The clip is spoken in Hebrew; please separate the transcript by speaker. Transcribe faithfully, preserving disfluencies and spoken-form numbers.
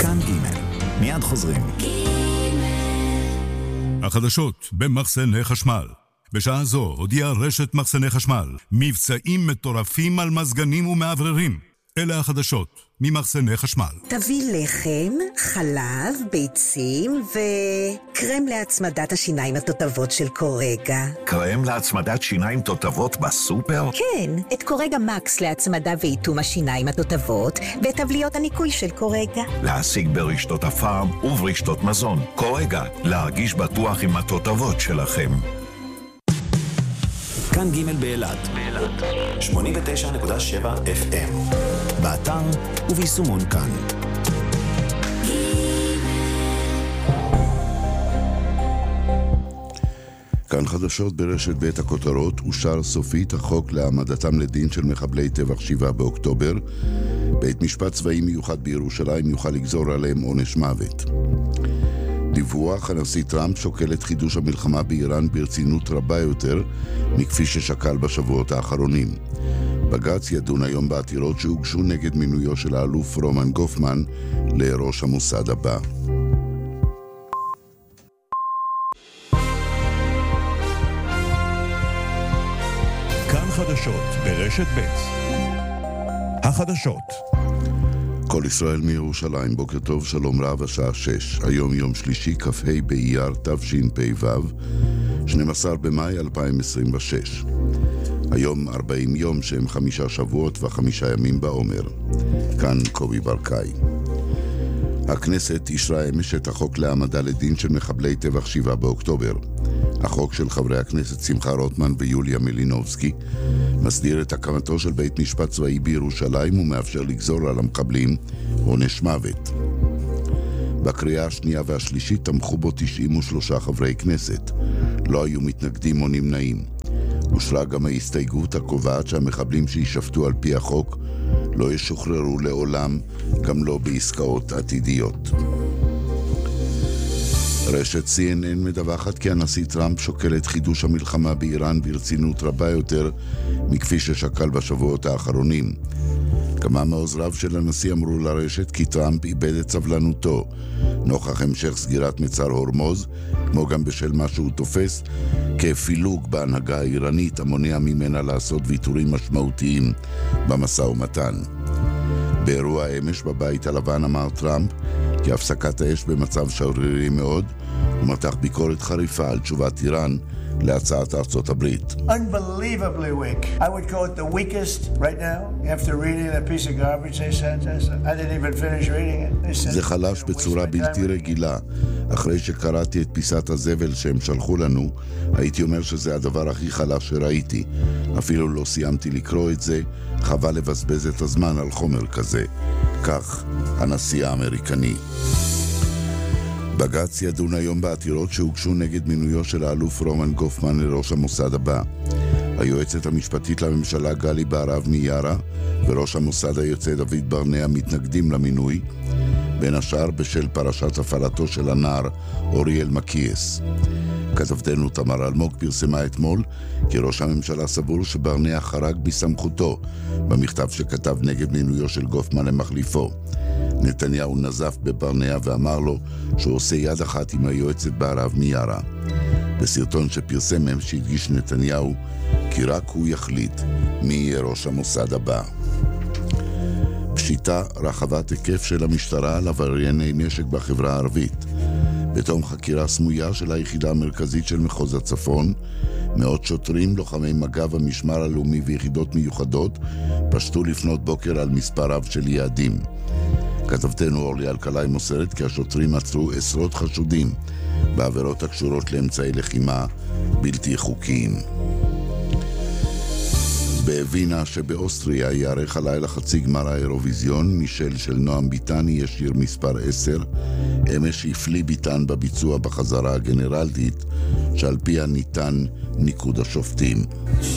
Speaker 1: כאן ג' מיד חוזרים.
Speaker 2: החדשות במחסני חשמל. בשעה זו הודיעה רשת מחסני חשמל מבצעים מטורפים על מזגנים ומעבררים. אלה החדשות ממחסני חשמל.
Speaker 3: תביא לחם, חלב, ביצים וקרם להצמדת השיניים התותבות של קורגה.
Speaker 1: קרם להצמדת שיניים תותבות בסופר?
Speaker 3: כן, את קורגה מקס להצמדה ואיתום השיניים התותבות ואת תבליות הניקוי של קורגה.
Speaker 1: להשיג ברשתות הפארם וברשתות מזון. קורגה, להרגיש בטוח עם התותבות שלכם.
Speaker 4: כאן ג' באילת, שמונים ותשע נקודה שבע אף אם, באתר וביישומון כאן.
Speaker 5: כאן חדשות ברשת בית הכותרות. אושר סופית החוק להעמדתם לדין של מחבלי טבח שבעה באוקטובר. בית משפט צבאי מיוחד בירושלים יוכל לגזור עליהם עונש מוות. דיווח, הנשיא טראמפ שוקל את חידוש המלחמה באיראן ברצינות רבה יותר מכפי ששקל בשבועות האחרונים. בג"ץ ידון היום בעתירות שהוגשו נגד מינויו של האלוף רומן גופמן לראש המוסד הבא.
Speaker 2: כאן חדשות ברשת ב' החדשות.
Speaker 5: כל ישראל מירושלים, בוקר טוב, שלום רב, השעה שש. היום יום שלישי, כ"ה באייר תשפ"ו, שנים עשר במאי אלפיים עשרים ושש. היום ארבעים יום שהם חמישה שבועות וחמישה ימים בעומר. כאן קובי ברקאי. הכנסת אישרה אמש את החוק להעמדה לדין של מחבלי טבח שבעה באוקטובר. החוק של חברי הכנסת שמחה רוטמן ויוליה מלינובסקי מסדיר את הקמתו של בית משפט צבאי בירושלים ומאפשר לגזור על המחבלים עונש מוות. בקריאה השנייה והשלישית תמכו בו תשעים ושלושה חברי כנסת. לא היו מתנגדים או נמנעים. אושרה גם ההסתייגות הקובעת שהמחבלים שישפטו על פי החוק לא ישוחררו לעולם, גם לא בעסקאות עתידיות. רשת סי אן אן מדווחת כי הנשיא טראמפ שוקל את חידוש המלחמה באיראן ברצינות רבה יותר מכפי ששקל בשבועות האחרונים. כמה מעוזריו של הנשיא אמרו לרשת כי טראמפ איבד את סבלנותו נוכח המשך סגירת מצר הורמוז, כמו גם בשל מה שהוא תופס כפילוג בהנהגה האיראנית המונע ממנה לעשות ויתורים משמעותיים במשא ומתן. באירוע אמש בבית הלבן אמר טראמפ כי הפסקת האש במצב שברירי מאוד, ומתח ביקורת חריפה על תשובת איראן להצעת ארצות הברית.
Speaker 6: Unbelievably weak. I would call it the weakest right now. After reading that piece of garbage they sent us, I didn't even finish reading it.
Speaker 5: זה חלש בצורה בלתי רגילה. אחרי שקראתי את פיסת הזבל שהם שלחו לנו, הייתי אומר שזה הדבר הכי חלש שראיתי. אפילו לא סיימתי לקרוא את זה, חבל לבזבז את הזמן על חומר כזה. כך הנשיא האמריקני. בג"ץ ידון היום בעתירות שהוגשו נגד מינויו של האלוף רומן גופמן לראש המוסד הבא. היועצת המשפטית לממשלה גלי בהרב מיארה וראש המוסד היוצא דוד ברנע מתנגדים למינוי, בין השאר בשל פרשת הפעלתו של הנער אוריאל מקייס. כתבתנו תמר אלמוג פרסמה אתמול כי ראש הממשלה סבור שברנע חרג בסמכותו במכתב שכתב נגד מינויו של גופמן למחליפו. נתניהו נזף בברנע ואמר לו שהוא עושה יד אחת עם היועצת בהרב מיארה. בסרטון שפרסם אמש שהדגיש נתניהו כי רק הוא יחליט מי יהיה ראש המוסד הבא. פשיטה רחבת היקף של המשטרה על עברייני נשק בחברה הערבית. בתום חקירה סמויה של היחידה המרכזית של מחוז הצפון, מאות שוטרים, לוחמי מג"ב, המשמר הלאומי ויחידות מיוחדות פשטו לפנות בוקר על מספר רב של יעדים. כתבתנו אורלי אלקלעי מוסרת כי השוטרים עצרו עשרות חשודים בעבירות הקשורות לאמצעי לחימה בלתי חוקיים. בווינה שבאוסטריה יערך הלילה חצי גמר האירוויזיון. מישל של נועם ביטני ישיר מספר עשר. אמש הפליא ביטן בביצוע בחזרה הגנרלית שעל פיה ניתן ניקוד השופטים.